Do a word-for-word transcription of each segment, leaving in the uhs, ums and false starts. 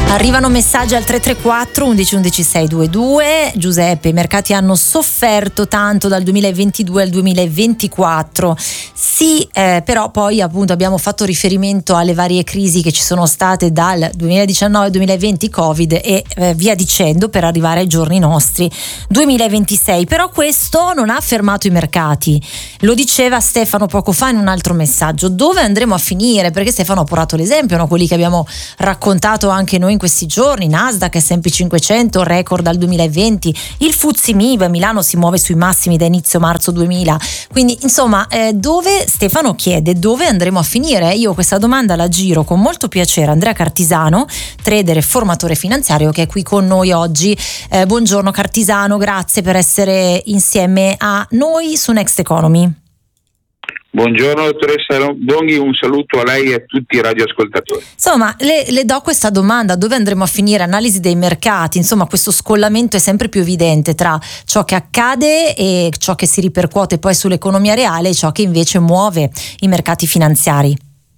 Arrivano messaggi al tre tre quattro undici undici seicentoventidue. Giuseppe, i mercati hanno sofferto tanto dal duemilaventidue al duemilaventiquattro. Sì, eh, però poi appunto abbiamo fatto riferimento alle varie crisi che ci sono state dal duemiladiciannove al duemilaventi, Covid e eh, via dicendo, per arrivare ai giorni nostri duemilaventisei. Però questo non ha fermato i mercati. Lo diceva Stefano poco fa in un altro messaggio. Dove andremo a finire? Perché Stefano ha portato l'esempio, no? Quelli che abbiamo raccontato anche noi in questi giorni, Nasdaq, S and P cinquecento, record dal duemilaventi, il F T S E M I B, Milano si muove sui massimi da inizio marzo duemila, quindi insomma eh, dove, Stefano chiede, dove andremo a finire? Io questa domanda la giro con molto piacere. Andrea Cartisano, trader e formatore finanziario, che è qui con noi oggi. Eh, buongiorno Cartisano, grazie per essere insieme a noi su Next Economy. Buongiorno dottoressa Longhi, un saluto a lei e a tutti i radioascoltatori. Insomma, le, le do questa domanda: dove andremo a finire? Analisi dei mercati, insomma questo scollamento è sempre più evidente tra ciò che accade e ciò che si ripercuote poi sull'economia reale e ciò che invece muove i mercati finanziari.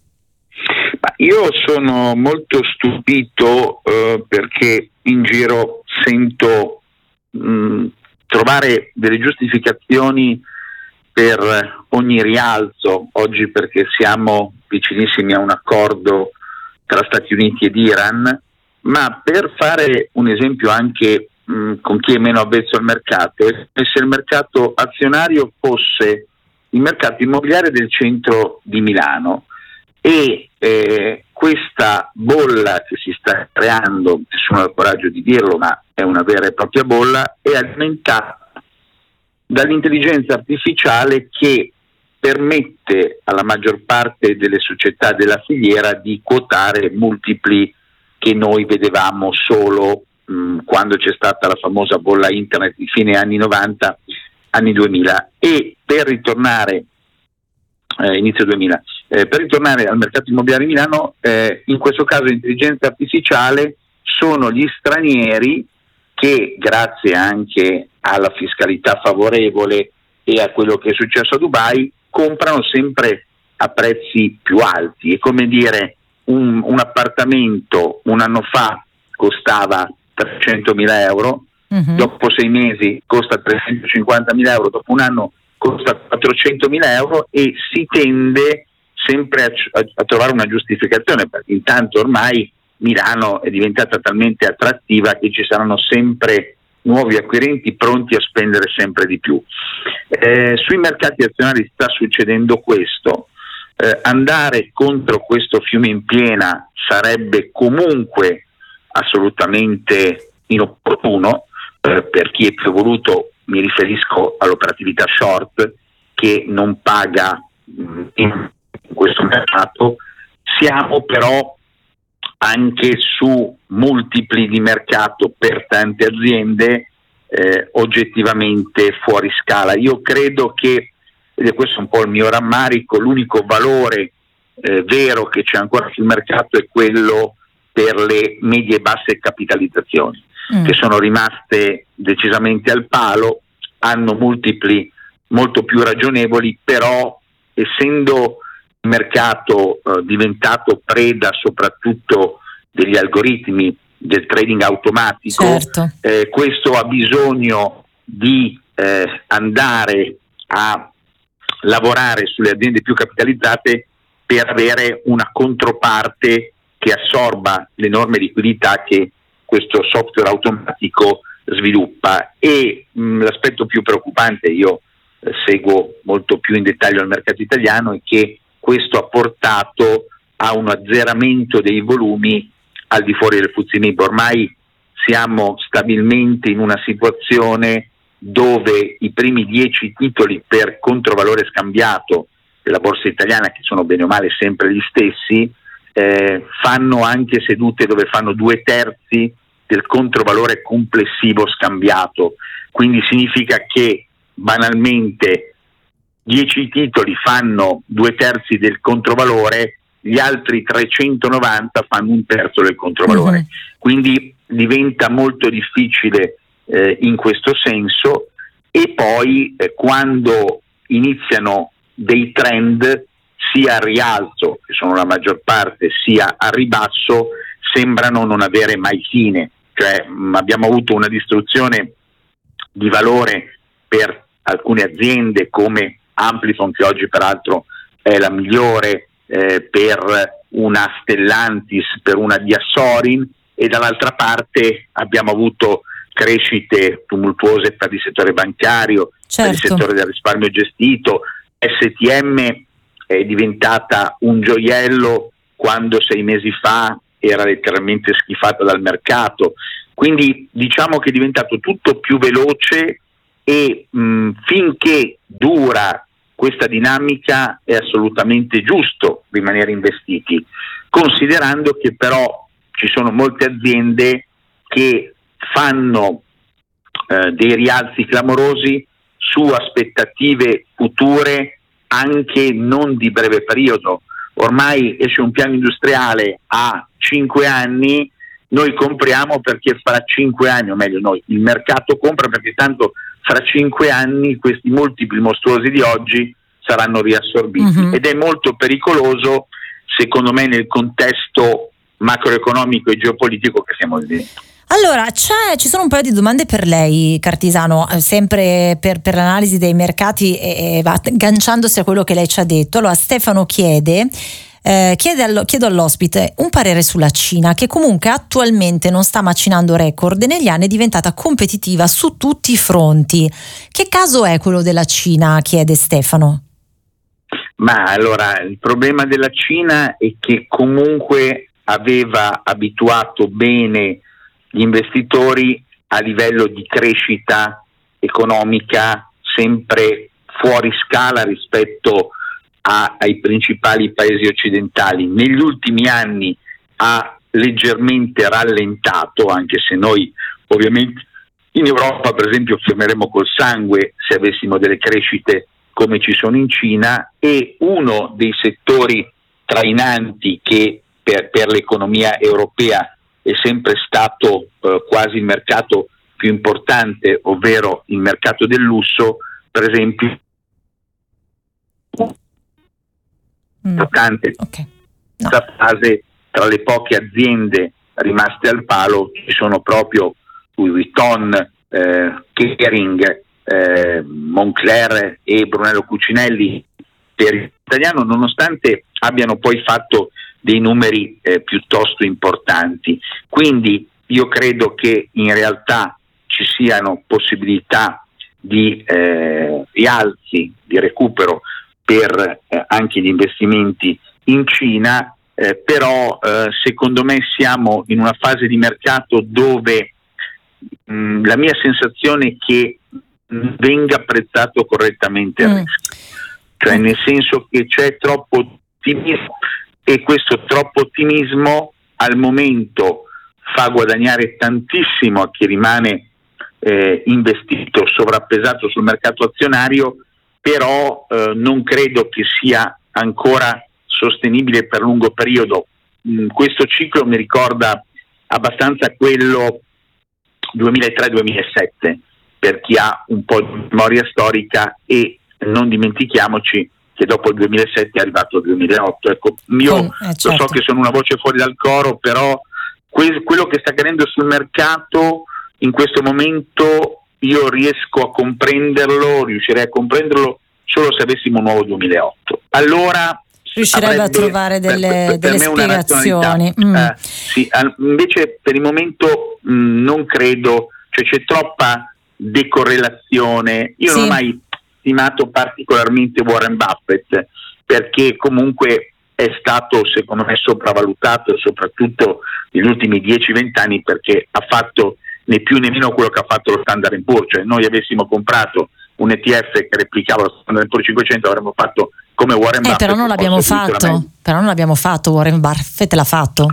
Ma io sono molto stupito eh, perché in giro sento mh, trovare delle giustificazioni per ogni rialzo oggi, perché siamo vicinissimi a un accordo tra Stati Uniti ed Iran, ma per fare un esempio anche mh, con chi è meno avvezzo al mercato, è se il mercato azionario fosse il mercato immobiliare del centro di Milano e eh, questa bolla che si sta creando, nessuno ha il coraggio di dirlo, ma è una vera e propria bolla, è alimentata dall'intelligenza artificiale che permette alla maggior parte delle società della filiera di quotare multipli che noi vedevamo solo mh, quando c'è stata la famosa bolla internet di fine anni novanta, anni duemila. E per ritornare eh, inizio duemila, eh, per ritornare al mercato immobiliare di Milano, eh, in questo caso l'intelligenza artificiale sono gli stranieri che, grazie anche alla fiscalità favorevole e a quello che è successo a Dubai, comprano sempre a prezzi più alti. È come dire, un, un appartamento un anno fa costava trecentomila euro, uh-huh. dopo sei mesi costa trecentocinquantamila euro, dopo un anno costa quattrocentomila euro, e si tende sempre a, a, a trovare una giustificazione, perché intanto ormai Milano è diventata talmente attrattiva che ci saranno sempre nuovi acquirenti pronti a spendere sempre di più. Eh, sui mercati azionari sta succedendo questo. Eh, andare contro questo fiume in piena sarebbe comunque assolutamente inopportuno. Eh, per chi è più voluto, mi riferisco all'operatività short, che non paga mh, in questo mercato. Siamo però anche su multipli di mercato per tante aziende eh, oggettivamente fuori scala. Io credo che, ed è questo un po' il mio rammarico, l'unico valore eh, vero che c'è ancora sul mercato è quello per le medie e basse capitalizzazioni, mm. che sono rimaste decisamente al palo, hanno multipli molto più ragionevoli, però essendo il mercato eh, diventato preda soprattutto degli algoritmi del trading automatico, certo. eh, questo ha bisogno di eh, andare a lavorare sulle aziende più capitalizzate per avere una controparte che assorba l'enorme liquidità che questo software automatico sviluppa. E mh, l'aspetto più preoccupante, io eh, seguo molto più in dettaglio il mercato italiano, è che questo ha portato a un azzeramento dei volumi al di fuori del F T S E M I B. Ormai siamo stabilmente in una situazione dove i primi dieci titoli per controvalore scambiato della borsa italiana, che sono bene o male sempre gli stessi, eh, fanno anche sedute dove fanno due terzi del controvalore complessivo scambiato. Quindi significa che banalmente dieci titoli fanno due terzi del controvalore, gli altri trecentonovanta fanno un terzo del controvalore. Mm-hmm. Quindi diventa molto difficile eh, in questo senso. E poi eh, quando iniziano dei trend sia a rialzo, che sono la maggior parte, sia a ribasso, sembrano non avere mai fine, cioè mh, abbiamo avuto una distruzione di valore per alcune aziende come Amplifon, che oggi peraltro è la migliore, eh, per una Stellantis, per una Diasorin, e dall'altra parte abbiamo avuto crescite tumultuose per il settore bancario, certo. per il settore del risparmio gestito. S T M è diventata un gioiello quando sei mesi fa era letteralmente schifata dal mercato, quindi diciamo che è diventato tutto più veloce e mh, finché dura questa dinamica è assolutamente giusto rimanere investiti, considerando che però ci sono molte aziende che fanno eh, dei rialzi clamorosi su aspettative future anche non di breve periodo. Ormai esce un piano industriale a cinque anni, noi compriamo perché fra cinque anni, o meglio noi, il mercato compra perché tanto fra cinque anni questi multipli mostruosi di oggi saranno riassorbiti, mm-hmm. ed è molto pericoloso secondo me nel contesto macroeconomico e geopolitico che siamo dentro. Allora, c'è, ci sono un paio di domande per lei, Cartisano, sempre per, per l'analisi dei mercati e, e agganciandosi a quello che lei ci ha detto. Allora, Stefano chiede, eh, chiede allo, chiedo all'ospite un parere sulla Cina, che comunque attualmente non sta macinando record e negli anni è diventata competitiva su tutti i fronti. Che caso è quello della Cina? Chiede Stefano. Ma allora, il problema della Cina è che comunque aveva abituato bene gli investitori a livello di crescita economica sempre fuori scala rispetto a, ai principali paesi occidentali. Negli ultimi anni ha leggermente rallentato, anche se noi ovviamente in Europa per esempio fermeremo col sangue se avessimo delle crescite come ci sono in Cina, e uno dei settori trainanti che per, per l'economia europea è sempre stato eh, quasi il mercato più importante, ovvero il mercato del lusso, per esempio, mm. importante okay. no. questa fase tra le poche aziende rimaste al palo ci sono proprio Louis Vuitton, eh, Kering, eh, Moncler e Brunello Cucinelli per l'italiano, nonostante abbiano poi fatto dei numeri eh, piuttosto importanti. Quindi io credo che in realtà ci siano possibilità di eh, rialzi, di recupero per eh, anche gli investimenti in Cina, eh, però eh, secondo me siamo in una fase di mercato dove mh, la mia sensazione è che mh, venga apprezzato correttamente il mm. rischio, cioè nel senso che c'è troppo ottimismo e questo troppo ottimismo al momento fa guadagnare tantissimo a chi rimane eh, investito, sovrappesato sul mercato azionario, però eh, non credo che sia ancora sostenibile per lungo periodo. Mm, questo ciclo mi ricorda abbastanza quello duemilatré duemilasette per chi ha un po' di memoria storica, e non dimentichiamoci che dopo il duemilasette è arrivato il duemilaotto. Ecco, io oh, eh, certo. lo so che sono una voce fuori dal coro, però que- quello che sta accadendo sul mercato in questo momento io riesco a comprenderlo, riuscirei a comprenderlo solo se avessimo un nuovo duemilaotto. Allora riuscirebbe avrebbe, a trovare delle, per, per, delle per spiegazioni. Mm. Mm. Eh, sì, al, invece per il momento mh, non credo, cioè c'è troppa decorrelazione. Io sì. non ho mai stimato particolarmente Warren Buffett, perché comunque è stato secondo me sopravvalutato, soprattutto negli ultimi dieci venti anni, perché ha fatto né più né meno quello che ha fatto lo Standard and Poor's. Cioè noi avessimo comprato un E T F che replicava lo Standard and Poor's cinquecento, avremmo fatto come Warren eh, Buffett. Però non l'abbiamo fatto, però non l'abbiamo fatto, Warren Buffett l'ha fatto.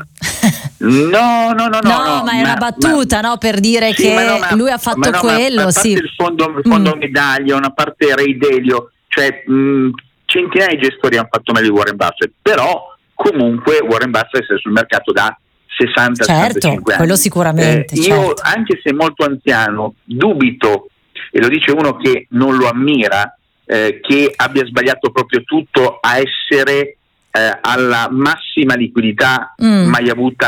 No, no, no, no, no, no ma è una battuta, ma, no, per dire sì, che ma no, ma, lui ha fatto ma no, quello, ma, ma sì. Il fondo, il fondo mm. medaglia, una parte Ray Dalio, cioè mh, centinaia di gestori hanno fatto meglio di Warren Buffett, però comunque Warren Buffett è sul mercato da sessanta sessantacinque certo, quello sicuramente. Eh, certo. Io, anche se molto anziano, dubito, e lo dice uno che non lo ammira, eh, che abbia sbagliato proprio tutto a essere eh, alla massima liquidità mm. mai avuta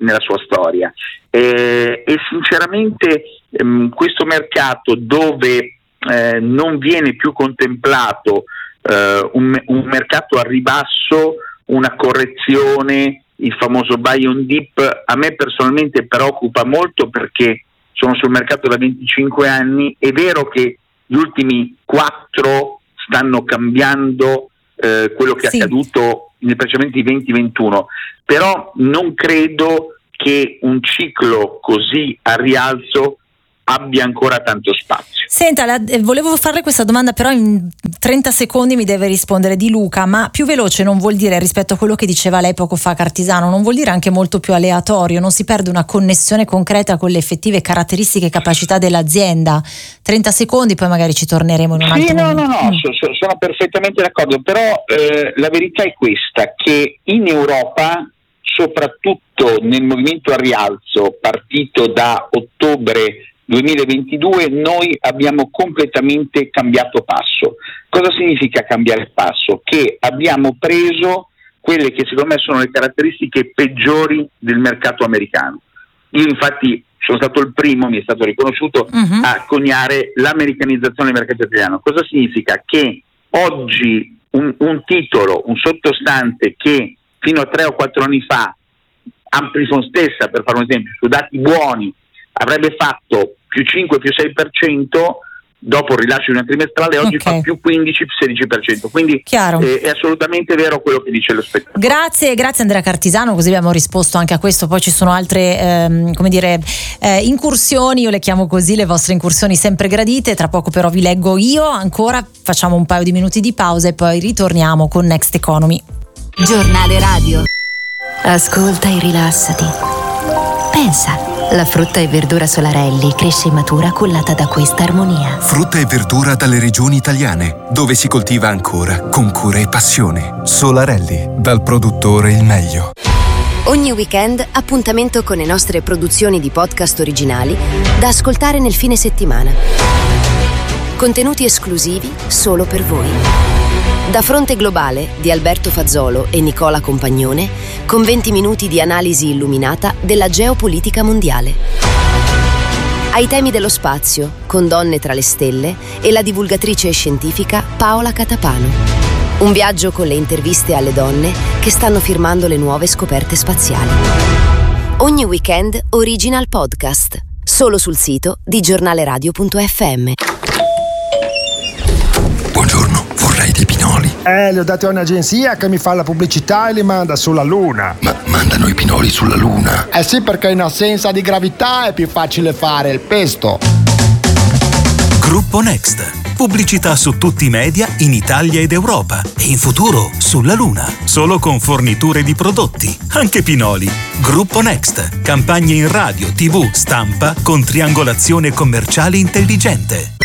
nella sua storia. Eh, e sinceramente ehm, questo mercato dove eh, non viene più contemplato eh, un, un mercato a ribasso, una correzione, il famoso buy on dip, a me personalmente preoccupa molto, perché sono sul mercato da venticinque anni. È vero che gli ultimi quattro stanno cambiando eh, quello che sì. è accaduto nei precedenti venti ventuno, però non credo che un ciclo così a rialzo abbia ancora tanto spazio. Senta, la, eh, volevo farle questa domanda, però in trenta secondi mi deve rispondere Di Luca, ma più veloce non vuol dire, rispetto a quello che diceva lei poco fa Cartisano, non vuol dire anche molto più aleatorio? Non si perde una connessione concreta con le effettive caratteristiche e capacità dell'azienda? trenta secondi, poi magari ci torneremo in un altro sì, no, momento. no, no, so, so, sono perfettamente d'accordo, però eh, la verità è questa, che in Europa, soprattutto nel movimento a rialzo partito da ottobre duemilaventidue, noi abbiamo completamente cambiato passo. Cosa significa cambiare passo? Che abbiamo preso quelle che secondo me sono le caratteristiche peggiori del mercato americano. Io infatti sono stato il primo, mi è stato riconosciuto, uh-huh. a coniare l'americanizzazione del mercato italiano. Cosa significa? Che oggi un, un titolo, un sottostante che fino a tre o quattro anni fa, Amplifon stessa, per fare un esempio, su dati buoni, avrebbe fatto più cinque, più sei per cento, dopo il rilascio di una trimestrale, oggi okay. fa più quindici, più sedici per cento. Quindi eh, è assolutamente vero quello che dice lo spettatore. Grazie, grazie Andrea Cartisano, così abbiamo risposto anche a questo. Poi ci sono altre ehm, come dire eh, incursioni, io le chiamo così, le vostre incursioni sempre gradite. Tra poco però vi leggo io, ancora facciamo un paio di minuti di pausa e poi ritorniamo con Next Economy. Giornale radio. Ascolta e rilassati. Pensa. La frutta e verdura Solarelli cresce e matura cullata da questa armonia. Frutta e verdura dalle regioni italiane, dove si coltiva ancora con cura e passione. Solarelli, dal produttore il meglio. Ogni weekend appuntamento con le nostre produzioni di podcast originali da ascoltare nel fine settimana. Contenuti esclusivi solo per voi. Da Fronte Globale di Alberto Fazzolo e Nicola Compagnone, con venti minuti di analisi illuminata della geopolitica mondiale. Ai temi dello spazio, con Donne tra le stelle e la divulgatrice scientifica Paola Catapano. Un viaggio con le interviste alle donne che stanno firmando le nuove scoperte spaziali. Ogni weekend original podcast, solo sul sito di giornaleradio punto effe emme. Buongiorno, vorrei dei pinoli. Eh, li ho dati a un'agenzia che mi fa la pubblicità e li manda sulla Luna. Ma mandano i pinoli sulla Luna? Eh sì, perché in assenza di gravità è più facile fare il pesto. Gruppo Next. Pubblicità su tutti i media in Italia ed Europa e in futuro sulla Luna. Solo con forniture di prodotti, anche pinoli. Gruppo Next. Campagne in radio, tivù, stampa con triangolazione commerciale intelligente.